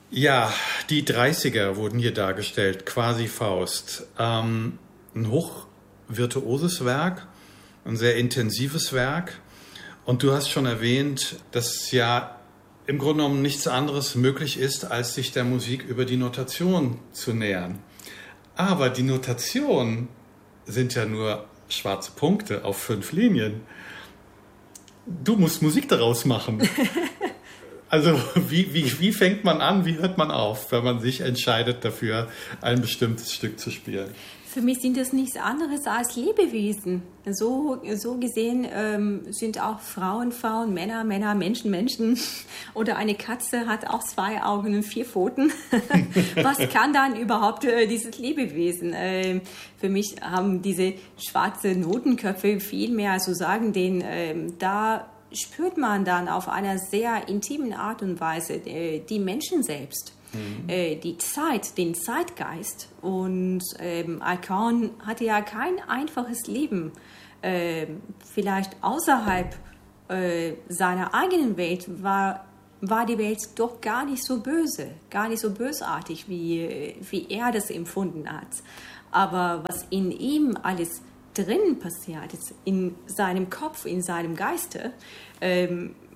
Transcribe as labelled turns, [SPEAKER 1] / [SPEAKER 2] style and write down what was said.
[SPEAKER 1] Ja, die Dreißiger wurden hier dargestellt, quasi Faust. Ein hochvirtuoses Werk, ein sehr intensives Werk. Und du hast schon erwähnt, dass ja im Grunde genommen nichts anderes möglich ist, als sich der Musik über die Notation zu nähern. Aber die Notationen sind ja nur schwarze Punkte auf 5 Linien. Du musst Musik daraus machen. Also wie fängt man an, wie hört man auf, wenn man sich entscheidet dafür, ein bestimmtes Stück zu spielen?
[SPEAKER 2] Für mich sind das nichts anderes als Lebewesen. So gesehen sind auch Frauen, Männer, Menschen, Menschen. Oder eine Katze hat auch 2 Augen und 4 Pfoten. Was kann dann überhaupt dieses Lebewesen? Für mich haben diese schwarzen Notenköpfe viel mehr zu sagen, denn da spürt man dann auf einer sehr intimen Art und Weise die Menschen selbst. Die Zeit, den Zeitgeist. Und Alkan hatte ja kein einfaches Leben. Vielleicht außerhalb seiner eigenen Welt war die Welt doch gar nicht so böse, gar nicht so bösartig, wie er das empfunden hat. Aber was in ihm alles drinnen passiert ist, in seinem Kopf, in seinem Geiste,